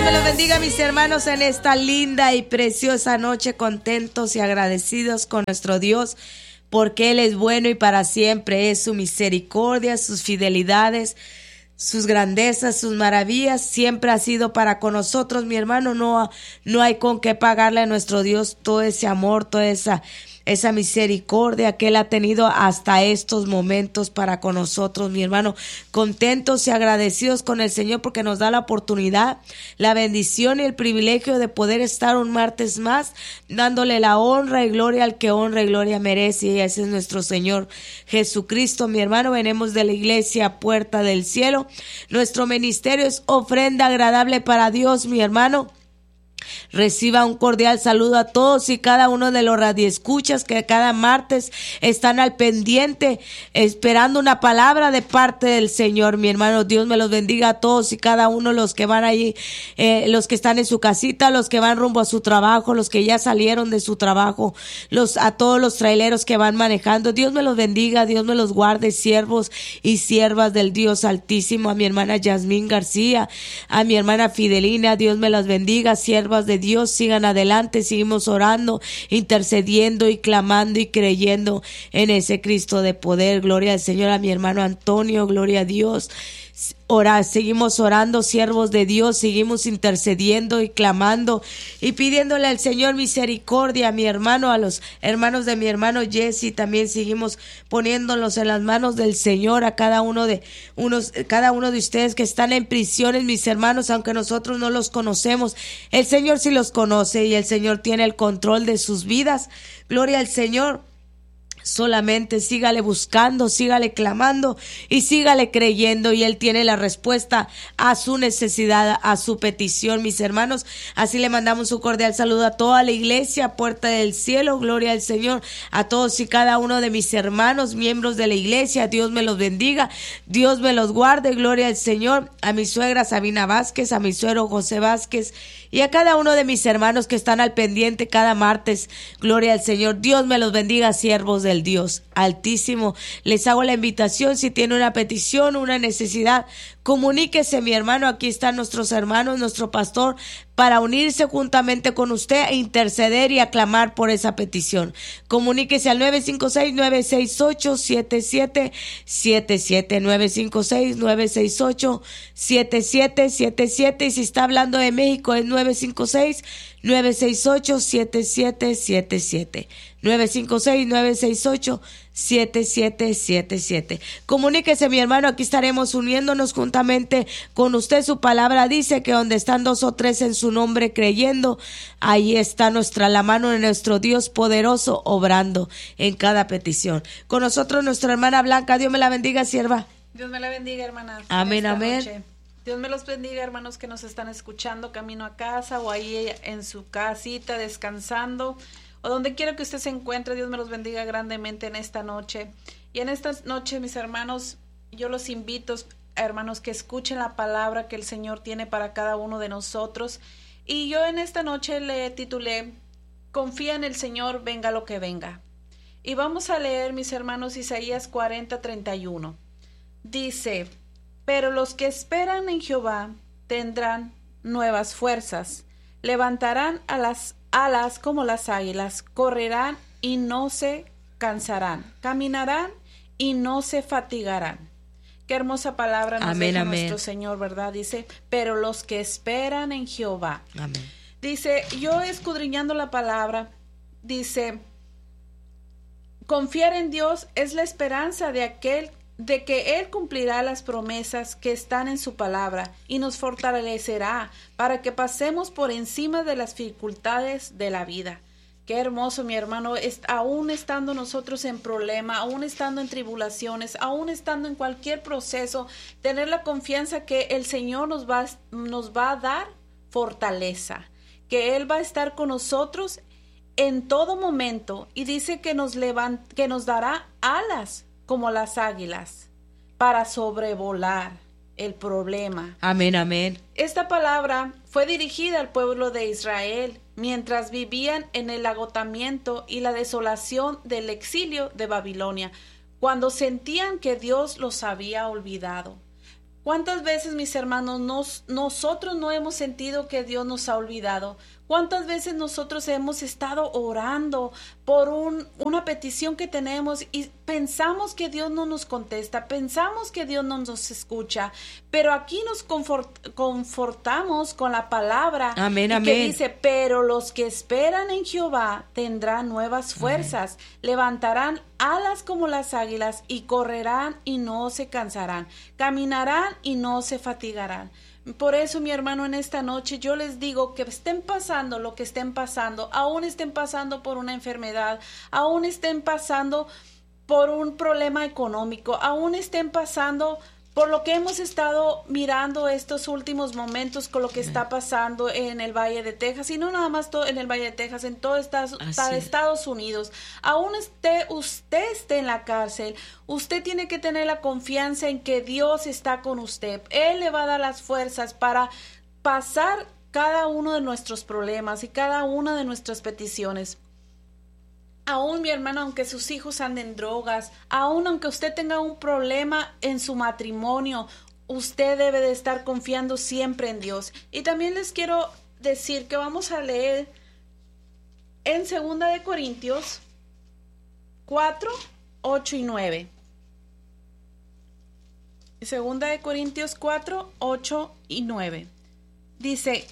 me los bendiga, mis hermanos, en esta linda y preciosa noche, contentos y agradecidos con nuestro Dios, porque Él es bueno y para siempre es su misericordia, sus fidelidades, sus grandezas, sus maravillas, siempre ha sido para con nosotros, mi hermano. No hay con qué pagarle a nuestro Dios todo ese amor, toda esa misericordia que Él ha tenido hasta estos momentos para con nosotros, mi hermano. Contentos y agradecidos con el Señor porque nos da la oportunidad, la bendición y el privilegio de poder estar un martes más dándole la honra y gloria al que honra y gloria merece, y ese es nuestro Señor Jesucristo, mi hermano. Venimos de la iglesia Puerta del Cielo. Nuestro ministerio es ofrenda agradable para Dios, mi hermano. Reciba un cordial saludo a todos y cada uno de los radioescuchas que cada martes están al pendiente esperando una palabra de parte del Señor, mi hermano. Dios me los bendiga a todos y cada uno, los que van allí, los que están en su casita, los que van rumbo a su trabajo, los que ya salieron de su trabajo, a todos los traileros que van manejando. Dios me los bendiga, Dios me los guarde, siervos y siervas del Dios Altísimo. A mi hermana Yasmín García, a mi hermana Fidelina, Dios me las bendiga, siervas de Dios, sigan adelante, seguimos orando, intercediendo y clamando y creyendo en ese Cristo de poder. Gloria al Señor. A mi hermano Antonio, gloria a Dios. Seguimos orando, siervos de Dios, seguimos intercediendo y clamando y pidiéndole al Señor misericordia. A mi hermano, a los hermanos de mi hermano Jesse, también seguimos poniéndolos en las manos del Señor, a cada uno de ustedes que están en prisiones, mis hermanos, aunque nosotros no los conocemos, el Señor sí los conoce y el Señor tiene el control de sus vidas. Gloria al Señor. Solamente sígale buscando, sígale clamando y sígale creyendo, y Él tiene la respuesta a su necesidad, a su petición, mis hermanos. Así le mandamos un cordial saludo a toda la iglesia Puerta del Cielo. Gloria al Señor. A todos y cada uno de mis hermanos, miembros de la iglesia, Dios me los bendiga, Dios me los guarde. Gloria al Señor. A mi suegra Sabina Vázquez, a mi suegro José Vázquez y a cada uno de mis hermanos que están al pendiente cada martes. Gloria al Señor. Dios me los bendiga, siervos del Dios Altísimo. Les hago la invitación, si tiene una petición, una necesidad, comuníquese, mi hermano. Aquí están nuestros hermanos, nuestro pastor, para unirse juntamente con usted e interceder y aclamar por esa petición. Comuníquese al 956-968-7777, 956-968-7777, y si está hablando de México es 956-968-7777, 956-968-7777. Comuníquese, mi hermano, aquí estaremos uniéndonos juntamente con usted. Su palabra dice que donde están dos o tres en su nombre creyendo, ahí está la mano de nuestro Dios poderoso obrando en cada petición. Con nosotros nuestra hermana Blanca. Dios me la bendiga, sierva. Dios me la bendiga, hermana. Amén, amén. Noche. Dios me los bendiga, hermanos que nos están escuchando camino a casa o ahí en su casita descansando, o donde quiera que usted se encuentre. Dios me los bendiga grandemente en esta noche. Y en esta noche, mis hermanos, yo los invito, hermanos, que escuchen la palabra que el Señor tiene para cada uno de nosotros. Y yo en esta noche le titulé Confía en el Señor, venga lo que venga. Y vamos a leer, mis hermanos, Isaías 40:31. Dice: pero los que esperan en Jehová tendrán nuevas fuerzas, levantarán a las alas como las águilas, correrán y no se cansarán, caminarán y no se fatigarán. Qué hermosa palabra nos deja nuestro Señor, ¿verdad? Dice, pero los que esperan en Jehová. Amén. Dice, yo escudriñando la palabra, dice, confiar en Dios es la esperanza de que Él cumplirá las promesas que están en su palabra y nos fortalecerá para que pasemos por encima de las dificultades de la vida. Qué hermoso, mi hermano, aún estando nosotros en problema, aún estando en tribulaciones, aún estando en cualquier proceso, tener la confianza que el Señor nos va a dar fortaleza, que Él va a estar con nosotros en todo momento, y dice que nos dará alas como las águilas para sobrevolar el problema. Amén, amén. Esta palabra fue dirigida al pueblo de Israel mientras vivían en el agotamiento y la desolación del exilio de Babilonia, cuando sentían que Dios los había olvidado. ¿Cuántas veces, mis hermanos, nosotros no hemos sentido que Dios nos ha olvidado? ¿Cuántas veces nosotros hemos estado orando por una petición que tenemos y pensamos que Dios no nos contesta, pensamos que Dios no nos escucha? Pero aquí nos confortamos con la palabra. Amén, que amén. dice, pero los que esperan en Jehová tendrán nuevas fuerzas, levantarán alas como las águilas y correrán y no se cansarán, caminarán y no se fatigarán. Por eso, mi hermano, en esta noche yo les digo que estén pasando lo que estén pasando, aún estén pasando por una enfermedad, aún estén pasando por un problema económico, aún estén pasando por lo que hemos estado mirando estos últimos momentos con lo que está pasando en el Valle de Texas, y no nada más en el Valle de Texas, en todo Estados Unidos. Aún usted esté en la cárcel, usted tiene que tener la confianza en que Dios está con usted. Él le va a dar las fuerzas para pasar cada uno de nuestros problemas y cada una de nuestras peticiones. Aún, mi hermano, aunque sus hijos anden en drogas, aún aunque usted tenga un problema en su matrimonio, usted debe de estar confiando siempre en Dios. Y también les quiero decir que vamos a leer en 2 de Corintios 4, 8 y 9. 2 de Corintios 4, 8 y 9. Dice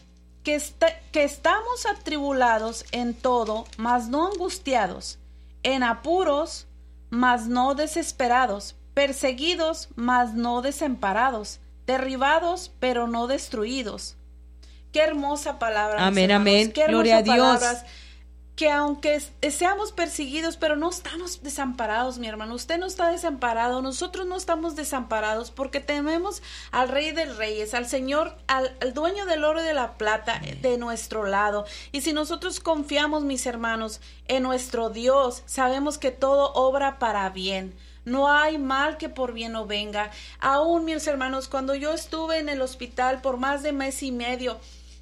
que estamos atribulados en todo, mas no angustiados, en apuros, mas no desesperados, perseguidos, mas no desamparados, derribados, pero no destruidos. Qué hermosa palabra. Amén, amén. Qué Gloria a Dios. palabras. Que aunque seamos perseguidos, pero no estamos desamparados, mi hermano. Usted no está desamparado, nosotros no estamos desamparados, porque tememos al Rey de Reyes, al Señor, al dueño del oro y de la plata de nuestro lado. Y si nosotros confiamos, mis hermanos, en nuestro Dios, sabemos que todo obra para bien. No hay mal que por bien no venga. Aún, mis hermanos, cuando yo estuve en el hospital por más de mes y medio,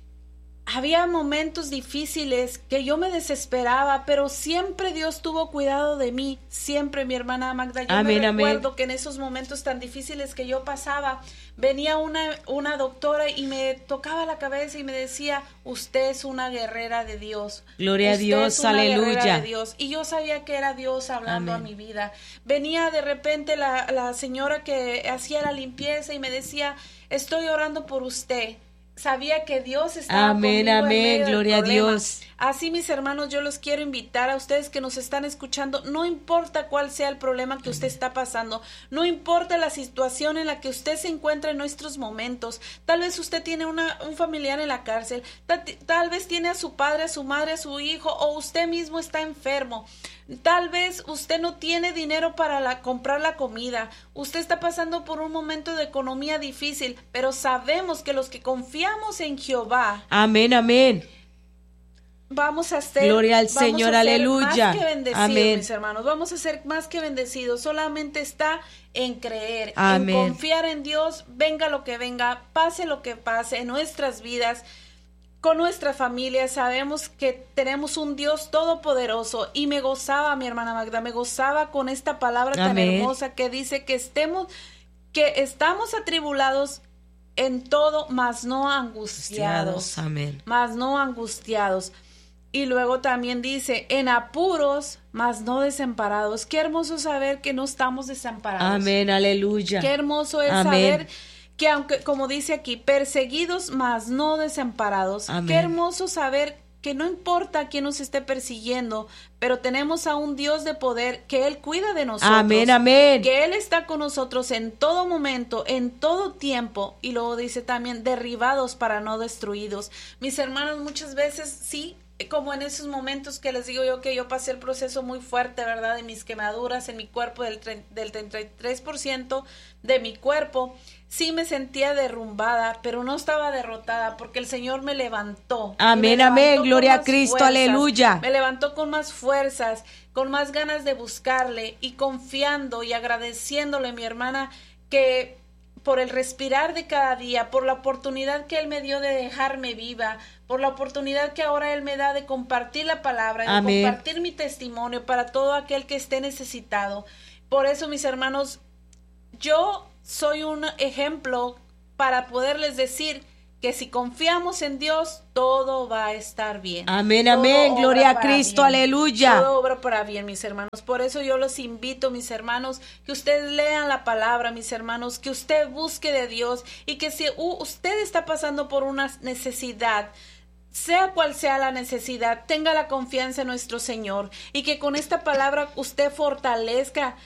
había momentos difíciles que yo me desesperaba, pero siempre Dios tuvo cuidado de mí. Siempre, mi hermana Magda. Yo me recuerdo que en esos momentos tan difíciles que yo pasaba, venía una doctora y me tocaba la cabeza y me decía, usted es una guerrera de Dios. Gloria a Dios, aleluya. De Dios. Y yo sabía que era Dios hablando a mi vida. Venía de repente la señora que hacía la limpieza y me decía, estoy orando por usted. Sabía que Dios estaba conmigo en medio del gloria problema. a Dios. Así, mis hermanos, yo los quiero invitar a ustedes que nos están escuchando, no importa cuál sea el problema que usted está pasando, no importa la situación en la que usted se encuentra en nuestros momentos. Tal vez usted tiene un familiar en la cárcel, tal vez tiene a su padre, a su madre, a su hijo, o usted mismo está enfermo. Tal vez usted no tiene dinero para comprar la comida. Usted está pasando por un momento de economía difícil, pero sabemos que los que confiamos en Jehová, amén, amén, vamos a ser, gloria al Señor, aleluya, más que bendecidos, amén, mis hermanos. Vamos a ser más que bendecidos. Solamente está en creer, amén, en confiar en Dios, venga lo que venga, pase lo que pase en nuestras vidas. Con nuestra familia sabemos que tenemos un Dios todopoderoso, y me gozaba, mi hermana Magda, me gozaba con esta palabra tan hermosa que dice que estamos atribulados en todo, mas no angustiados. Amén. Mas no angustiados. Y luego también dice, en apuros, mas no desamparados. Qué hermoso saber que no estamos desamparados. Amén, aleluya. Qué hermoso es saber que, aunque, como dice aquí, perseguidos, mas no desamparados. Amén. Qué hermoso saber que no importa quién nos esté persiguiendo, pero tenemos a un Dios de poder, que Él cuida de nosotros. Amén, amén. Que Él está con nosotros en todo momento, en todo tiempo. Y luego dice también, derribados para no destruidos. Mis hermanos, muchas veces sí, como en esos momentos que les digo yo que yo pasé el proceso muy fuerte, ¿verdad? De mis quemaduras en mi cuerpo, del 33% de mi cuerpo, sí me sentía derrumbada, pero no estaba derrotada, porque el Señor me levantó. Amén, amén, gloria a Cristo, aleluya. Me levantó con más fuerzas, con más ganas de buscarle, y confiando y agradeciéndole, mi hermana, que por el respirar de cada día, por la oportunidad que Él me dio de dejarme viva, por la oportunidad que ahora Él me da de compartir la palabra, de amén, compartir mi testimonio para todo aquel que esté necesitado. Por eso, mis hermanos, yo soy un ejemplo para poderles decir que si confiamos en Dios, todo va a estar bien. Amén, amén, gloria a Cristo, bien. aleluya. Todo obra para bien, mis hermanos. Por eso yo los invito, mis hermanos, que ustedes lean la palabra, mis hermanos, que usted busque de Dios y que si usted está pasando por una necesidad, sea cual sea la necesidad, tenga la confianza en nuestro Señor y que con esta palabra usted fortalezca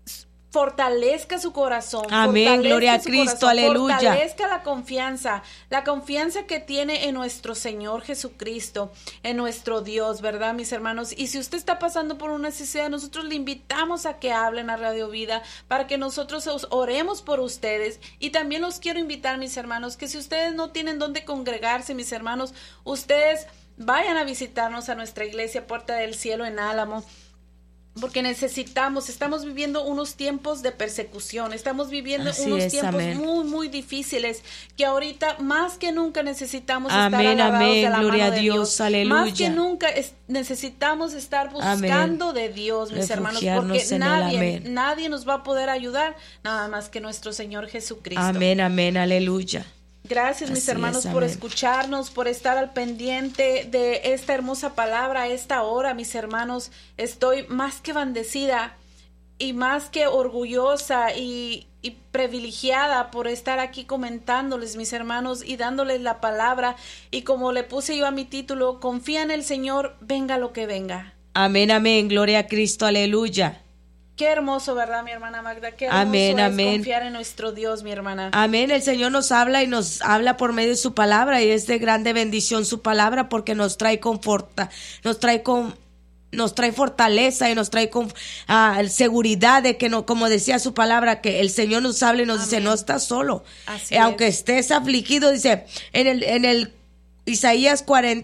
su corazón. Amén, gloria a Cristo, aleluya. Fortalezca la confianza que tiene en nuestro Señor Jesucristo, en nuestro Dios, ¿verdad, mis hermanos? Y si usted está pasando por una necesidad, nosotros le invitamos a que hablen a Radio Vida para que nosotros oremos por ustedes. Y también los quiero invitar, mis hermanos, que si ustedes no tienen dónde congregarse, mis hermanos, ustedes vayan a visitarnos a nuestra iglesia Puerta del Cielo en Álamo. Porque estamos viviendo unos tiempos de persecución, estamos viviendo unos tiempos muy, muy difíciles, que ahorita más que nunca necesitamos estar agarrados de la mano de Dios. Aleluya. Más que nunca necesitamos estar buscando de Dios, mis hermanos, porque nadie nos va a poder ayudar, nada más que nuestro Señor Jesucristo. Amén, amén, aleluya. Gracias, mis hermanos, por escucharnos, por estar al pendiente de esta hermosa palabra a esta hora, mis hermanos. Estoy más que bendecida y más que orgullosa y privilegiada por estar aquí comentándoles, mis hermanos, y dándoles la palabra. Y como le puse yo a mi título, confía en el Señor, venga lo que venga. Amén, amén, gloria a Cristo, aleluya. Qué hermoso, ¿verdad, mi hermana Magda? Qué hermoso es confiar en nuestro Dios, mi hermana. Amén. El Señor nos habla y nos habla por medio de su palabra y es de grande bendición su palabra porque nos trae nos trae fortaleza y nos trae seguridad de que, no, como decía su palabra, que el Señor nos habla y nos dice, no estás solo. Aunque estés afligido, dice, en el Isaías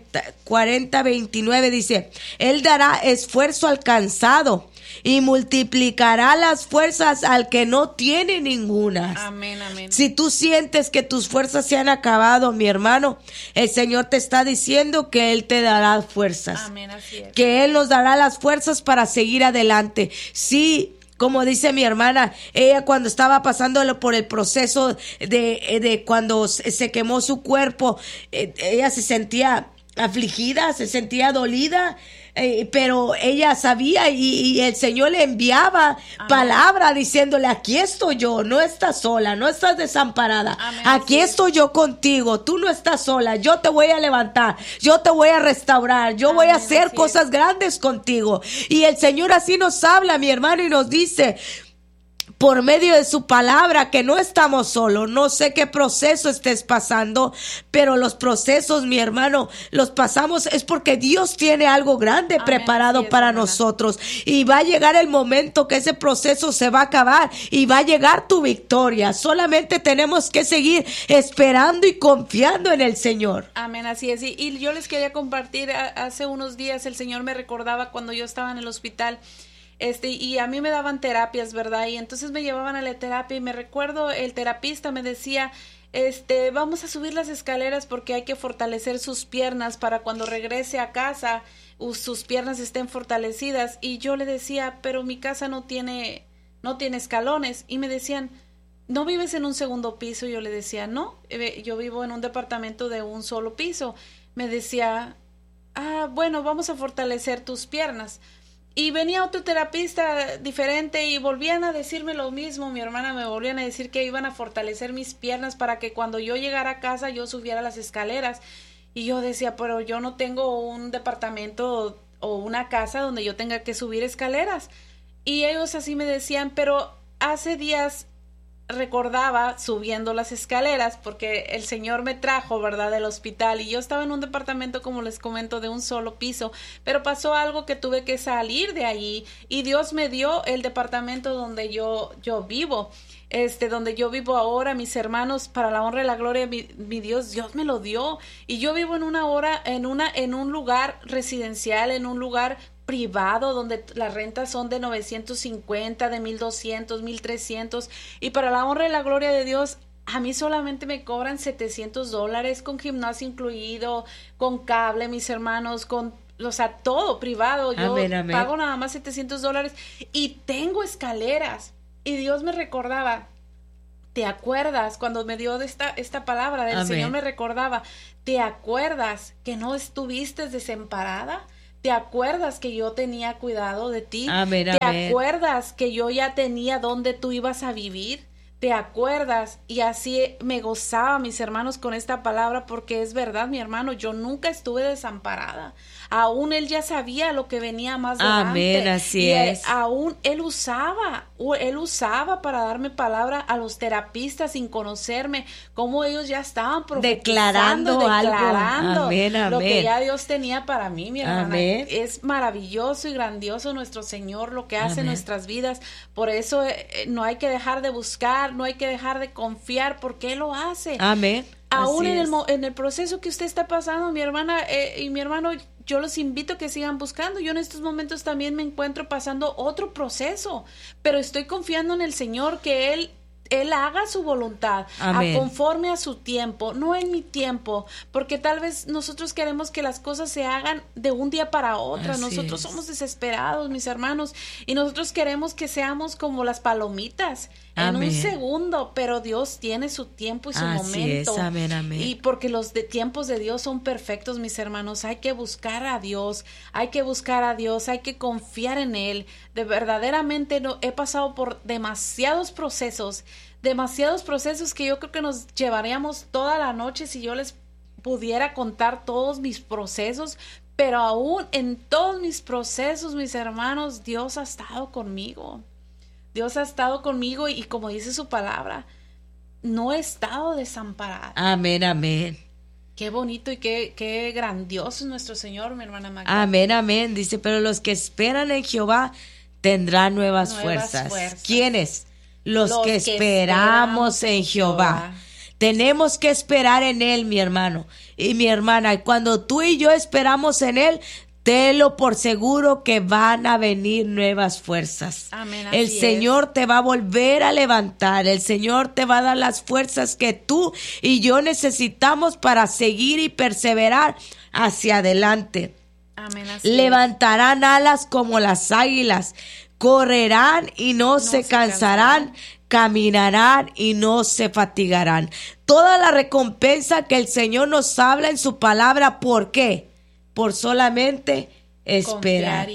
40:29 dice, Él dará esfuerzo al cansado y multiplicará las fuerzas al que no tiene ninguna. Amén, amén. Si tú sientes que tus fuerzas se han acabado, mi hermano, el Señor te está diciendo que Él te dará fuerzas. Amén, así es. Que Él nos dará las fuerzas para seguir adelante. Sí. Como dice mi hermana, ella cuando estaba pasando por el proceso de cuando se quemó su cuerpo, ella se sentía afligida, se sentía dolida, pero ella sabía y el Señor le enviaba palabra diciéndole, aquí estoy yo, no estás sola, no estás desamparada, aquí estoy yo contigo, tú no estás sola, yo te voy a levantar, yo te voy a restaurar, yo voy a hacer cosas grandes contigo. Y el Señor así nos habla, mi hermano, y nos dice por medio de su palabra que no estamos solos. No sé qué proceso estés pasando, pero los procesos, mi hermano, los pasamos es porque Dios tiene algo grande preparado para nosotros, y va a llegar el momento que ese proceso se va a acabar y va a llegar tu victoria. Solamente tenemos que seguir esperando y confiando en el Señor. Amén, así es. Y yo les quería compartir, hace unos días el Señor me recordaba cuando yo estaba en el hospital. Y a mí me daban terapias, ¿verdad? Y entonces me llevaban a la terapia y me recuerdo el terapista me decía, vamos a subir las escaleras porque hay que fortalecer sus piernas para cuando regrese a casa sus piernas estén fortalecidas. Y yo le decía, pero mi casa no tiene escalones. Y me decían, ¿no vives en un segundo piso? Yo le decía, no, yo vivo en un departamento de un solo piso. Me decía, bueno, vamos a fortalecer tus piernas. Y venía otro terapista diferente y volvían a decirme lo mismo. Mi hermana me volvían a decir que iban a fortalecer mis piernas para que cuando yo llegara a casa yo subiera las escaleras. Y yo decía, pero yo no tengo un departamento o una casa donde yo tenga que subir escaleras. Y ellos así me decían, pero hace días recordaba subiendo las escaleras porque el Señor me trajo, ¿verdad?, del hospital, y yo estaba en un departamento, como les comento, de un solo piso, pero pasó algo que tuve que salir de allí y Dios me dio el departamento donde yo vivo, donde yo vivo ahora, mis hermanos, para la honra y la gloria de mi Dios me lo dio, y yo vivo en un lugar residencial, en un lugar privado donde las rentas son de 950, de 1200, 1300, y para la honra y la gloria de Dios a mí solamente me cobran $700 con gimnasio incluido, con cable, mis hermanos, todo privado. Yo pago nada más $700 y tengo escaleras. Y Dios me recordaba, ¿te acuerdas? Cuando me dio esta palabra del Amén. Señor me recordaba, ¿te acuerdas que no estuviste desamparada? ¿Te acuerdas que yo tenía cuidado de ti? Amén, ¿Te amén. acuerdas que yo ya tenía dónde tú ibas a vivir? ¿Te acuerdas? Y así me gozaba, mis hermanos, con esta palabra, porque es verdad, mi hermano, yo nunca estuve desamparada. Aún Él ya sabía lo que venía más adelante. Amén, así y es. aún Él usaba para darme palabra a los terapistas sin conocerme, como ellos ya estaban profetizando, declarando algo. Amén, lo que amén. ya Dios tenía para mí, mi hermana. Amén. Es maravilloso y grandioso nuestro Señor, lo que hace en Amén. nuestras vidas. Por eso no hay que dejar de buscar, no hay que dejar de confiar, porque Él lo hace. Amén. Aún Así es. en el proceso que usted está pasando, mi hermana y mi hermano, yo los invito a que sigan buscando. Yo en estos momentos también me encuentro pasando otro proceso, pero estoy confiando en el Señor que Él haga su voluntad, Amén. conforme a su tiempo, no en mi tiempo, porque tal vez nosotros queremos que las cosas se hagan de un día para otro. Así Nosotros es. somos desesperados, mis hermanos, y nosotros queremos que seamos como las palomitas en Amén. un segundo, pero Dios tiene su tiempo y su Así momento. es. Amén, amén. Y porque los tiempos de Dios son perfectos, mis hermanos. Hay que buscar a Dios, hay que buscar a Dios, hay que confiar en Él. De verdaderamente he pasado por demasiados procesos que yo creo que nos llevaríamos toda la noche si yo les pudiera contar todos mis procesos. Pero aún en todos mis procesos, mis hermanos, Dios ha estado conmigo. Dios ha estado conmigo y como dice su palabra, no he estado desamparada. Amén, amén. Qué bonito y qué grandioso es nuestro Señor, mi hermana Magda. Amén, amén. Dice, pero los que esperan en Jehová tendrán nuevas fuerzas. ¿Quiénes? Los que esperamos en Jehová. Tenemos que esperar en Él, mi hermano y mi hermana. Y cuando tú y yo esperamos en Él, tenlo por seguro que van a venir nuevas fuerzas. Amén, El así Señor te va a volver a levantar. El Señor te va a dar las fuerzas que tú y yo necesitamos para seguir y perseverar hacia adelante. Amén, así Levantarán alas como las águilas, correrán y no se cansarán, caminarán y no se fatigarán. Toda la recompensa que el Señor nos habla en su palabra, ¿por qué? Por solamente esperar,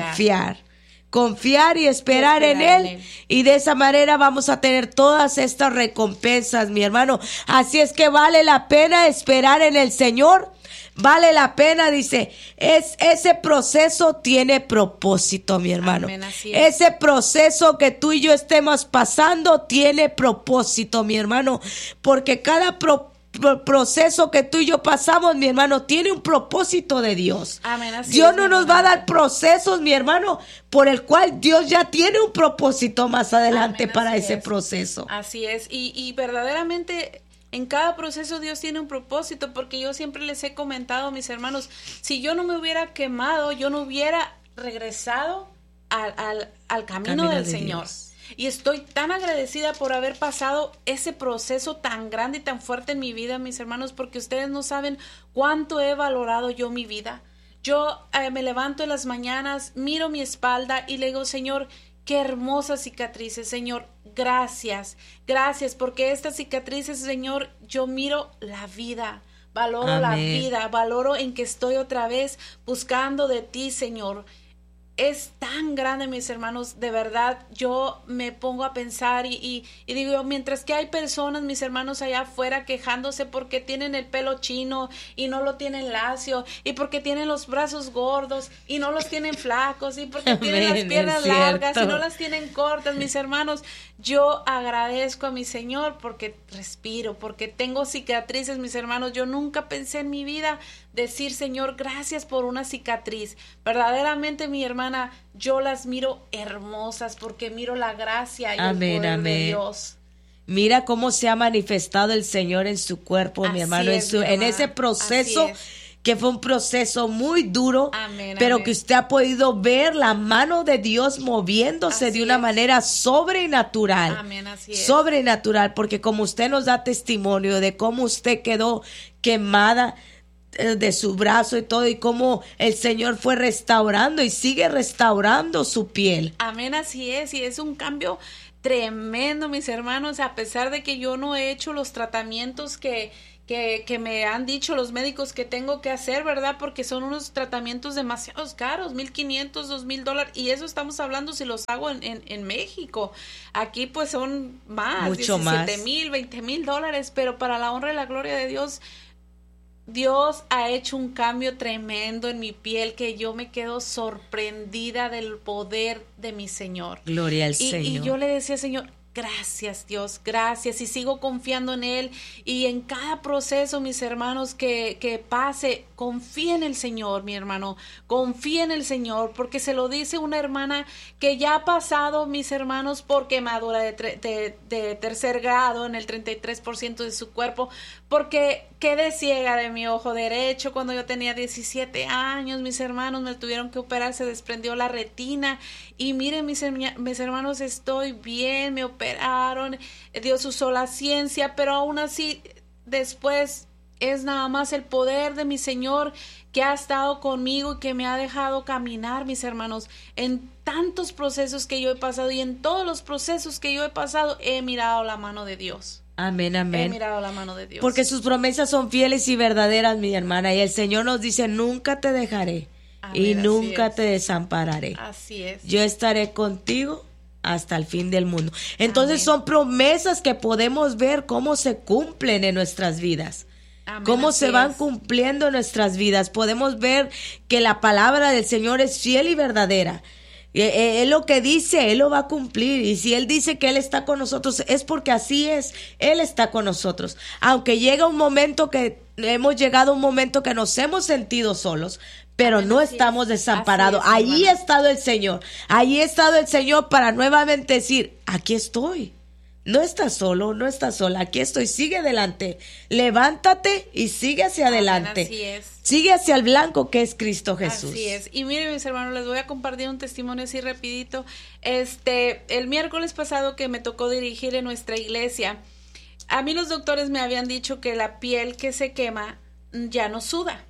confiar y esperar en Él. Y de esa manera vamos a tener todas estas recompensas, mi hermano. Así es que vale la pena esperar en el Señor. Vale la pena, dice, ese proceso tiene propósito, mi hermano. Amén, así es. Ese proceso que tú y yo estemos pasando tiene propósito, mi hermano, porque cada proceso que tú y yo pasamos, mi hermano, tiene un propósito de Dios. Amén, así Dios es, no mi nos va a hermana. dar procesos, mi hermano, por el cual Dios ya tiene un propósito más adelante Amén, para así ese es. proceso. Así es, y verdaderamente en cada proceso Dios tiene un propósito, porque yo siempre les he comentado a mis hermanos, si yo no me hubiera quemado, yo no hubiera regresado al camino del de Señor. Dios. Y estoy tan agradecida por haber pasado ese proceso tan grande y tan fuerte en mi vida, mis hermanos, porque ustedes no saben cuánto he valorado yo mi vida. Yo me levanto en las mañanas, miro mi espalda y le digo, Señor, qué hermosas cicatrices, Señor, gracias, porque estas cicatrices, Señor, yo miro la vida, valoro la Amén. vida, valoro en que estoy otra vez buscando de ti, Señor. Es tan grande, mis hermanos, de verdad, yo me pongo a pensar y digo, mientras que hay personas, mis hermanos, allá afuera quejándose porque tienen el pelo chino y no lo tienen lacio, y porque tienen los brazos gordos y no los tienen flacos, y porque tienen las Amén, piernas es cierto. largas y no las tienen cortas, mis hermanos, yo agradezco a mi Señor porque respiro, porque tengo cicatrices, mis hermanos. Yo nunca pensé en mi vida decir, Señor, gracias por una cicatriz. Verdaderamente, mi hermana, yo las miro hermosas porque miro la gracia y Amén, el poder amén. de Dios. Mira cómo se ha manifestado el Señor en su cuerpo, mi Así hermano, es, en mi hermana. ese proceso Así es. que fue un proceso muy duro, Amén, pero amén. que usted ha podido ver la mano de Dios moviéndose Así de una es. manera sobrenatural. Amén, así es. Sobrenatural, porque como usted nos da testimonio de cómo usted quedó quemada de su brazo y todo, y cómo el Señor fue restaurando y sigue restaurando su piel. Amén, así es, y es un cambio tremendo, mis hermanos, a pesar de que yo no he hecho los tratamientos que me han dicho los médicos que tengo que hacer, ¿verdad? Porque son unos tratamientos demasiado caros, $1,500, $2,000, y eso estamos hablando si los hago en México. Aquí pues son más, mucho $17,000, $20,000, pero para la honra y la gloria de Dios, Dios ha hecho un cambio tremendo en mi piel que yo me quedo sorprendida del poder de mi Señor. Gloria al Señor. Y yo le decía, Señor, gracias Dios, gracias, y sigo confiando en Él, y en cada proceso, mis hermanos, que pase, confía en el Señor, mi hermano, confía en el Señor, porque se lo dice una hermana que ya ha pasado, mis hermanos, por quemadura de tercer grado en el 33% de su cuerpo, porque quedé ciega de mi ojo derecho cuando yo tenía 17 años, mis hermanos, me tuvieron que operar, se desprendió la retina, y miren, mis hermanos, estoy bien, me operaron, Dios usó la ciencia, pero aún así, después es nada más el poder de mi Señor que ha estado conmigo y que me ha dejado caminar, mis hermanos, en tantos procesos que yo he pasado, y en todos los procesos que yo he pasado he mirado la mano de Dios. Amén, amén. He mirado la mano de Dios. Porque sus promesas son fieles y verdaderas, mi hermana, y el Señor nos dice, nunca te dejaré. Amén, y nunca te desampararé. Así es. Yo estaré contigo hasta el fin del mundo. Entonces Amén. Son promesas que podemos ver cómo se cumplen en nuestras vidas. Amén, cómo así se van es. cumpliendo en nuestras vidas. Podemos ver que la palabra del Señor es fiel y verdadera. Él lo que dice, Él lo va a cumplir. Y si Él dice que Él está con nosotros, es porque así es. Él está con nosotros. Aunque llega un momento hemos llegado a un momento que nos hemos sentido solos, pero Amén, no así estamos es. desamparados. Así es, Allí hermana. ha estado el Señor. Allí ha estado el Señor para nuevamente decir, aquí estoy. No estás solo, no estás sola, aquí estoy, sigue adelante, levántate y sigue hacia adelante. Amén, así es. Sigue hacia el blanco que es Cristo Jesús. Así es. Y miren, mis hermanos, les voy a compartir un testimonio así rapidito. El miércoles pasado que me tocó dirigir en nuestra iglesia, a mí los doctores me habían dicho que la piel que se quema ya no suda.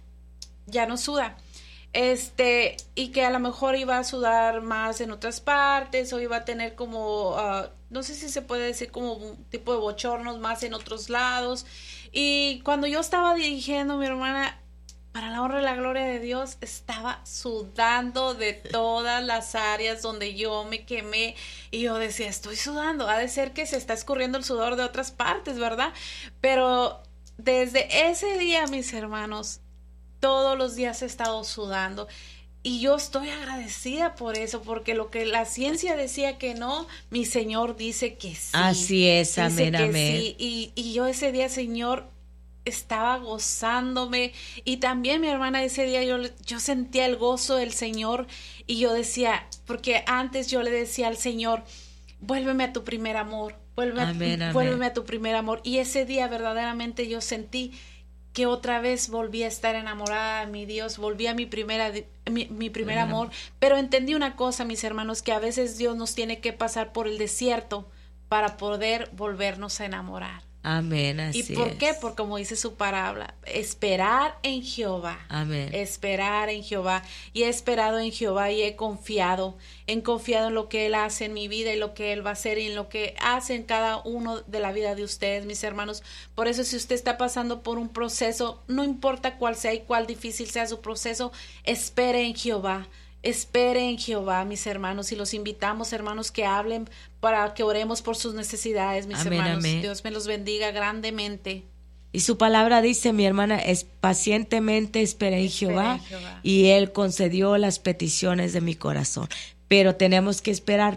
Y que a lo mejor iba a sudar más en otras partes, o iba a tener como, no sé si se puede decir como un tipo de bochornos más en otros lados. Y cuando yo estaba dirigiendo, mi hermana, para la honra y la gloria de Dios, estaba sudando de todas las áreas donde yo me quemé, y yo decía, estoy sudando, ha de ser que se está escurriendo el sudor de otras partes, ¿verdad? Pero desde ese día, mis hermanos, todos los días he estado sudando, y yo estoy agradecida por eso, porque lo que la ciencia decía que no, mi Señor dice que sí. Así es, amén, amén. Sí. Y yo ese día, Señor, estaba gozándome, y también mi hermana, ese día yo sentía el gozo del Señor, y yo decía, porque antes yo le decía al Señor, vuélveme a tu primer amor, vuélveme a tu primer amor, y ese día verdaderamente yo sentí que otra vez volví a estar enamorada de mi Dios, volví a mi primer amor, pero entendí una cosa, mis hermanos, que a veces Dios nos tiene que pasar por el desierto para poder volvernos a enamorar. Amén, así es. ¿Y por qué? Porque como dice su palabra, esperar en Jehová. Amén. Esperar en Jehová. Y he esperado en Jehová y he confiado en lo que Él hace en mi vida y lo que Él va a hacer y en lo que hace en cada uno de la vida de ustedes, mis hermanos. Por eso, si usted está pasando por un proceso, no importa cuál sea y cuál difícil sea su proceso, espere en Jehová. Espere en Jehová, mis hermanos, y los invitamos, hermanos, que hablen para que oremos por sus necesidades, mis amén, hermanos. amén. Dios me los bendiga grandemente. Y su palabra dice, mi hermana, es pacientemente esperé en Jehová, y Él concedió las peticiones de mi corazón. Pero tenemos que esperar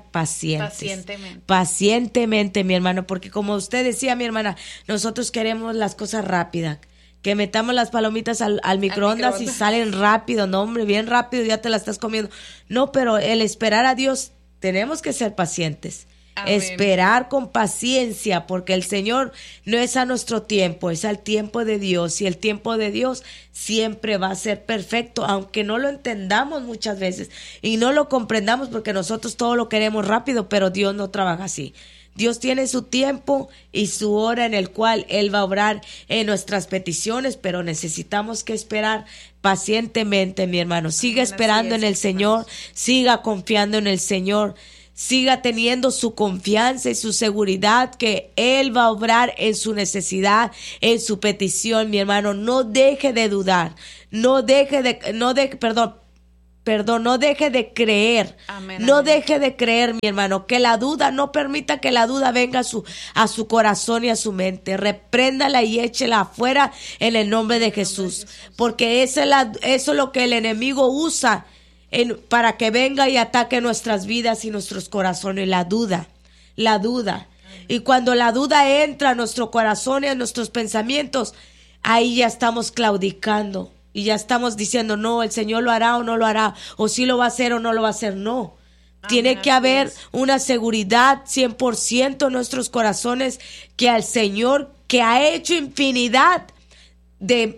pacientemente, mi hermano, porque como usted decía, mi hermana, nosotros queremos las cosas rápidas. Que metamos las palomitas al microondas y salen rápido, no hombre, bien rápido, ya te las estás comiendo. No, pero el esperar a Dios, tenemos que ser pacientes. Amén. Esperar con paciencia, porque el Señor no es a nuestro tiempo, es al tiempo de Dios, y el tiempo de Dios siempre va a ser perfecto, aunque no lo entendamos muchas veces y no lo comprendamos, porque nosotros todo lo queremos rápido, pero Dios no trabaja así. Dios tiene su tiempo y su hora en el cual Él va a obrar en nuestras peticiones, pero necesitamos que esperar pacientemente, mi hermano. Siga esperando en el Señor, siga confiando en el Señor. siga teniendo su confianza y su seguridad que Él va a obrar en su necesidad, en su petición, mi hermano. No deje de dudar, no deje de creer. Amén, no amén. deje de creer, mi hermano, que la duda, no permita que la duda venga a su corazón y a su mente. Repréndala y échela afuera en el nombre de Jesús, porque eso es lo que el enemigo usa para que venga y ataque nuestras vidas y nuestros corazones. La duda. Y cuando la duda entra a nuestro corazón y a nuestros pensamientos, ahí ya estamos claudicando y ya estamos diciendo, no, el Señor lo hará o no lo hará, o sí lo va a hacer o no lo va a hacer. No, tiene que haber una seguridad 100% en nuestros corazones que al Señor, que ha hecho infinidad de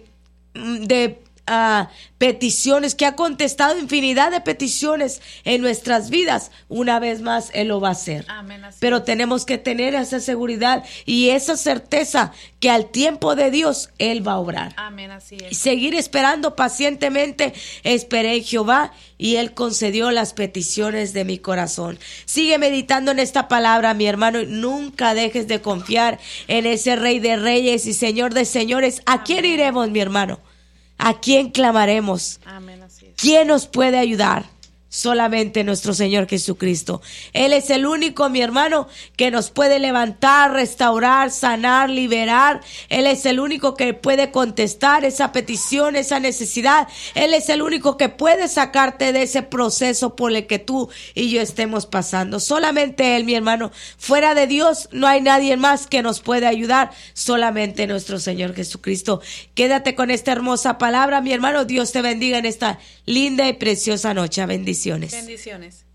peticiones, que ha contestado infinidad de peticiones en nuestras vidas, una vez más Él lo va a hacer. Amén, así Pero es. tenemos que tener esa seguridad y esa certeza que al tiempo de Dios Él va a obrar. Amén, así Y es. seguir esperando pacientemente. Esperé en Jehová y Él concedió las peticiones de mi corazón. Sigue meditando en esta palabra, mi hermano, y nunca dejes de confiar en ese Rey de Reyes y Señor de Señores. ¿A quién iremos, mi hermano? ¿A quién clamaremos? Amén, así es. ¿Quién nos puede ayudar? Solamente nuestro Señor Jesucristo. Él es el único, mi hermano, que nos puede levantar, restaurar, sanar, liberar. Él es el único que puede contestar esa petición, esa necesidad. Él es el único que puede sacarte de ese proceso por el que tú y yo estemos pasando. Solamente Él, mi hermano. Fuera de Dios no hay nadie más que nos puede ayudar. Solamente nuestro Señor Jesucristo. Quédate con esta hermosa palabra, mi hermano. Dios te bendiga en esta linda y preciosa noche. Bendiciones. Bendiciones.